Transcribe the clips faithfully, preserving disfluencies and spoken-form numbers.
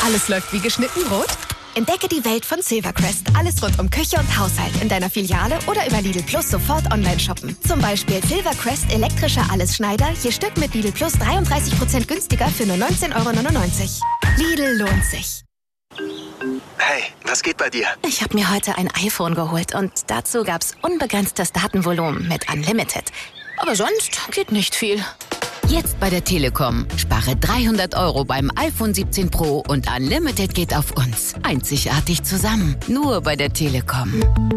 Alles läuft wie geschnitten Brot? Entdecke die Welt von Silvercrest. Alles rund um Küche und Haushalt in deiner Filiale oder über Lidl Plus sofort online shoppen. Zum Beispiel Silvercrest elektrischer Allesschneider, je Stück mit Lidl Plus dreiunddreißig Prozent günstiger für nur neunzehn Euro neunundneunzig. Lidl lohnt sich. Hey, was geht bei dir? Ich habe mir heute ein iPhone geholt und dazu gab's unbegrenztes Datenvolumen mit Unlimited. Aber sonst geht nicht viel. Jetzt bei der Telekom. Spare dreihundert Euro beim iPhone siebzehn Pro und Unlimited geht auf uns. Einzigartig zusammen. Nur bei der Telekom.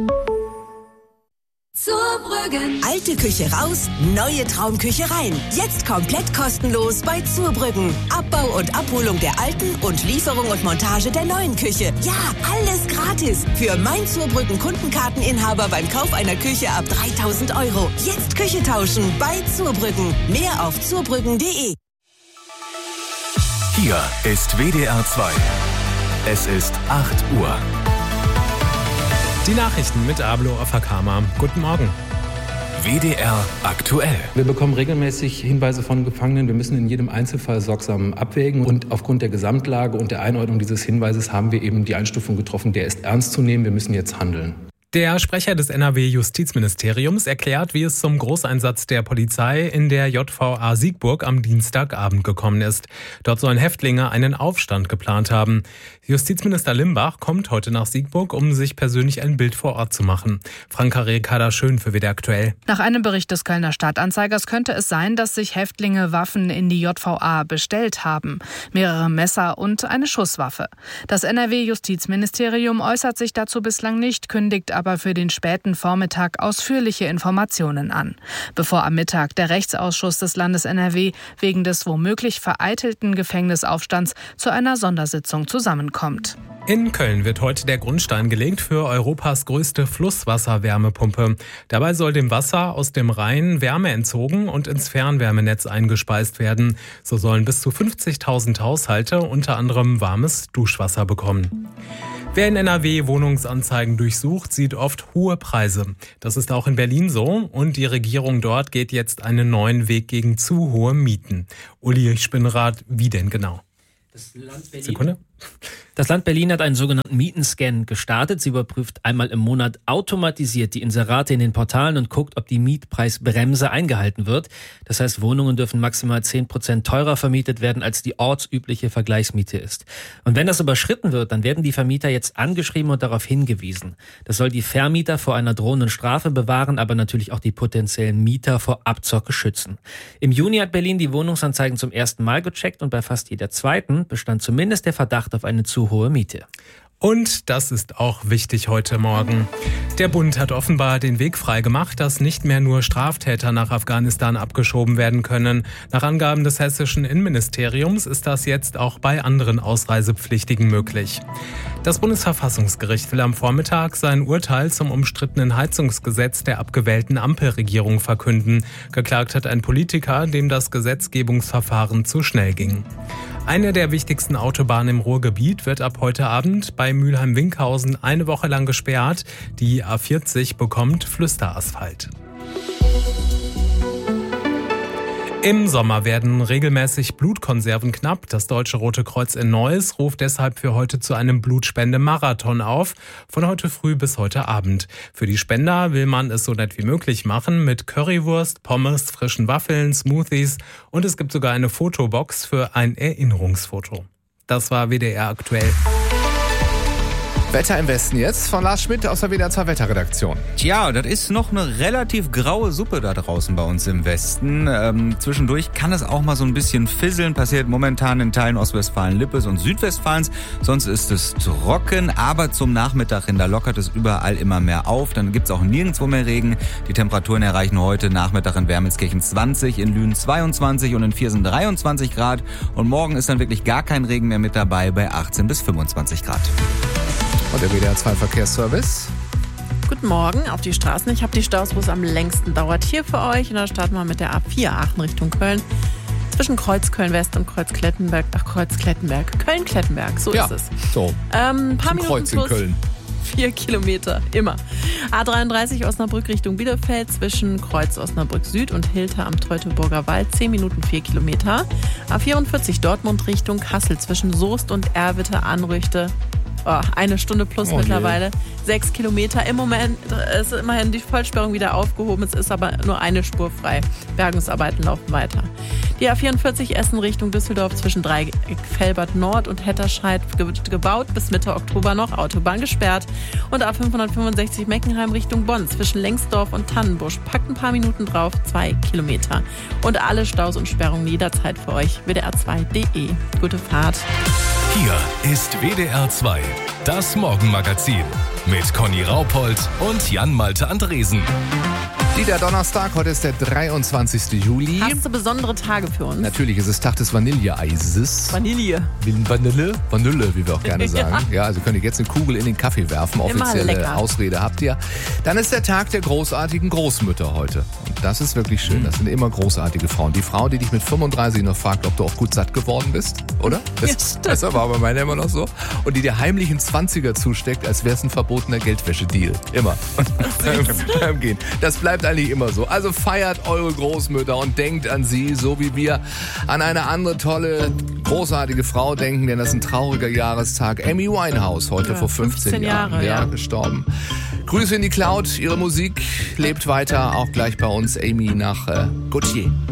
Zurbrüggen. Alte Küche raus, neue Traumküche rein. Jetzt komplett kostenlos bei Zurbrüggen. Abbau und Abholung der alten und Lieferung und Montage der neuen Küche. Ja, alles gratis. Für mein Zurbrüggen Kundenkarteninhaber beim Kauf einer Küche ab dreitausend Euro. Jetzt Küche tauschen bei Zurbrüggen. Mehr auf zurbrüggen punkt de. Hier ist W D R zwei. Es ist acht Uhr. Die Nachrichten mit Ablo Afakama. Guten Morgen. W D R aktuell. Wir bekommen regelmäßig Hinweise von Gefangenen. Wir müssen in jedem Einzelfall sorgsam abwägen. Und aufgrund der Gesamtlage und der Einordnung dieses Hinweises haben wir eben die Einstufung getroffen, der ist ernst zu nehmen. Wir müssen jetzt handeln. Der Sprecher des N R W-Justizministeriums erklärt, wie es zum Großeinsatz der Polizei in der J V A Siegburg am Dienstagabend gekommen ist. Dort sollen Häftlinge einen Aufstand geplant haben. Justizminister Limbach kommt heute nach Siegburg, um sich persönlich ein Bild vor Ort zu machen. Franka Rehkader-Schön für W D R aktuell. Nach einem Bericht des Kölner Stadtanzeigers könnte es sein, dass sich Häftlinge Waffen in die J V A bestellt haben. Mehrere Messer und eine Schusswaffe. Das N R W-Justizministerium äußert sich dazu bislang nicht, kündigt aber für den späten Vormittag ausführliche Informationen an. Bevor am Mittag der Rechtsausschuss des Landes N R W wegen des womöglich vereitelten Gefängnisaufstands zu einer Sondersitzung zusammenkommt. In Köln wird heute der Grundstein gelegt für Europas größte Flusswasserwärmepumpe. Dabei soll dem Wasser aus dem Rhein Wärme entzogen und ins Fernwärmenetz eingespeist werden. So sollen bis zu fünfzigtausend Haushalte unter anderem warmes Duschwasser bekommen. Wer in N R W Wohnungsanzeigen durchsucht, sieht oft hohe Preise. Das ist auch in Berlin so und die Regierung dort geht jetzt einen neuen Weg gegen zu hohe Mieten. Uli Spinnrad, wie denn genau? Das Land Berlin. Sekunde. Das Land Berlin hat einen sogenannten Mietenscan gestartet. Sie überprüft einmal im Monat automatisiert die Inserate in den Portalen und guckt, ob die Mietpreisbremse eingehalten wird. Das heißt, Wohnungen dürfen maximal zehn Prozent teurer vermietet werden, als die ortsübliche Vergleichsmiete ist. Und wenn das überschritten wird, dann werden die Vermieter jetzt angeschrieben und darauf hingewiesen. Das soll die Vermieter vor einer drohenden Strafe bewahren, aber natürlich auch die potenziellen Mieter vor Abzocke schützen. Im Juni hat Berlin die Wohnungsanzeigen zum ersten Mal gecheckt und bei fast jeder zweiten bestand zumindest der Verdacht auf eine zu hohe Miete. Und das ist auch wichtig heute Morgen. Der Bund hat offenbar den Weg frei gemacht, dass nicht mehr nur Straftäter nach Afghanistan abgeschoben werden können. Nach Angaben des hessischen Innenministeriums ist das jetzt auch bei anderen Ausreisepflichtigen möglich. Das Bundesverfassungsgericht will am Vormittag sein Urteil zum umstrittenen Heizungsgesetz der abgewählten Ampelregierung verkünden. Geklagt hat ein Politiker, dem das Gesetzgebungsverfahren zu schnell ging. Eine der wichtigsten Autobahnen im Ruhrgebiet wird ab heute Abend bei Mülheim-Winkhausen eine Woche lang gesperrt. Die A vierzig bekommt Flüsterasphalt. Im Sommer werden regelmäßig Blutkonserven knapp. Das Deutsche Rote Kreuz in Neuss ruft deshalb für heute zu einem Blutspendemarathon auf, von heute früh bis heute Abend. Für die Spender will man es so nett wie möglich machen mit Currywurst, Pommes, frischen Waffeln, Smoothies und es gibt sogar eine Fotobox für ein Erinnerungsfoto. Das war W D R aktuell. Wetter im Westen jetzt von Lars Schmidt aus der W D R zwei Wetterredaktion. Tja, das ist noch eine relativ graue Suppe da draußen bei uns im Westen. Ähm, zwischendurch kann es auch mal so ein bisschen fisseln. Passiert momentan in Teilen Ostwestfalen-Lippes und Südwestfalens. Sonst ist es trocken, aber zum Nachmittag hin, da lockert es überall immer mehr auf. Dann gibt es auch nirgendwo mehr Regen. Die Temperaturen erreichen heute Nachmittag in Wermelskirchen zwanzig, in Lünen zweiundzwanzig und in Viersen dreiundzwanzig Grad. Und morgen ist dann wirklich gar kein Regen mehr mit dabei bei achtzehn bis fünfundzwanzig Grad. Und der W D R zwei Verkehrsservice. Guten Morgen auf die Straßen. Ich habe die Staus, wo es am längsten dauert, hier für euch. Und da starten wir mit der A vier Aachen Richtung Köln. Zwischen Kreuz-Köln-West und Kreuz-Klettenberg nach Kreuz-Klettenberg. Köln-Klettenberg, so ja, ist es. So. Ähm, ein paar Zum Minuten Kreuz in plus Köln. vier Kilometer, immer. A dreiunddreißig Osnabrück Richtung Bielefeld zwischen Kreuz Osnabrück Süd und Hilter am Teutoburger Wald, zehn Minuten, vier Kilometer. A vierundvierzig Dortmund Richtung Kassel zwischen Soest und Erwitte Anrüchte. Oh, eine Stunde plus oh, mittlerweile, je. sechs Kilometer. Im Moment ist immerhin die Vollsperrung wieder aufgehoben, es ist aber nur eine Spur frei. Bergungsarbeiten laufen weiter. Die A vierundvierzig Essen Richtung Düsseldorf zwischen Dreieck-Velbert Nord und Hetterscheid wird gebaut, bis Mitte Oktober noch, Autobahn gesperrt. Und A fünfhundertfünfundsechzig Meckenheim Richtung Bonn zwischen Lengsdorf und Tannenbusch, packt ein paar Minuten drauf, zwei Kilometer. Und alle Staus und Sperrungen jederzeit für euch, W D R zwei Punkt de. Gute Fahrt. Hier ist W D R zwei, das Morgenmagazin mit Conny Raupold und Jan-Malte Andresen. Wieder Donnerstag, heute ist der dreiundzwanzigste Juli. Hast du besondere Tage für uns? Natürlich ist es Tag des Vanilleeises. Vanille. Vanille? Vanille, wie wir auch gerne sagen. Ja, ja, also könnt ihr jetzt eine Kugel in den Kaffee werfen. Offizielle Ausrede habt ihr. Dann ist der Tag der großartigen Großmütter heute. Und das ist wirklich schön. Das sind immer großartige Frauen. Die Frau, die dich mit fünfunddreißig noch fragt, ob du auch gut satt geworden bist, oder? Das, das war aber meiner immer noch so. Und die dir heimlich einen Zwanziger zusteckt, als wäre es ein verbotener Geldwäschedeal. Immer. beim, beim Gehen. Das bleibt eigentlich immer so. Also feiert eure Großmütter und denkt an sie, so wie wir an eine andere tolle, großartige Frau denken, denn das ist ein trauriger Jahrestag. Amy Winehouse, heute ja, vor fünfzehn, fünfzehn Jahren Jahre, ja, ja. gestorben. Grüße in die Cloud, ihre Musik lebt weiter, auch gleich bei uns. Amy nach äh, Gautier.